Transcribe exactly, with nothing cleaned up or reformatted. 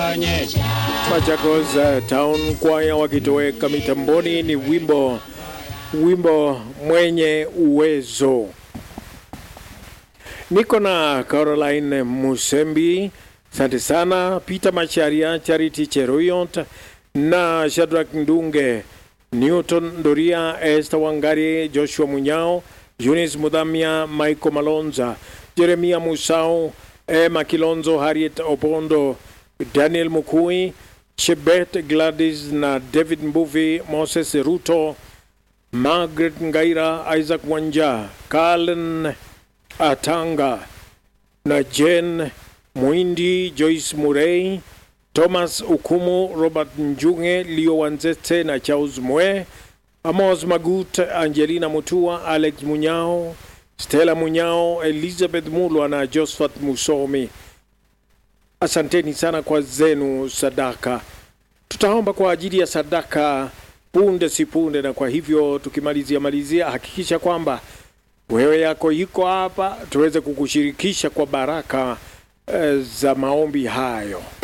Machakos Town Choir wakitoweka mitamboni ni wimbo wimbo mwenye uwezo. Niko na Caroline Musembi, asante sana, Peter Macharia, Charity Cheroyot na Shadrack Ndunge, Newton Doria, Esther Wangari, Joshua Munyao, Eunice Mudhamia, Michael Malonza, Jeremia Musau, Emma Kilonzo, Harriet Opondo, Daniel Mukui, Chebet Gladys na David Mbuvi, Moses Ruto, Margaret Ngaira, Isaac Wanja, Carlen Atanga na Jen Muindi, Joyce Murray, Thomas Ukumu, Robert Njunge, Leo Wanzete na Charles Mwe, Amos Magut, Angelina Mutua, Alex Munyao, Stella Munyao, Elizabeth Mulwa na Josephat Musomi. Asanteni sana kwa zenu sadaka. Tutaomba kwa ajili ya sadaka punde si punde, na kwa hivyo tukimalizia malizia, hakikisha kwamba wewe yako iko hapa tuweze kukushirikisha kwa baraka e, za maombi hayo.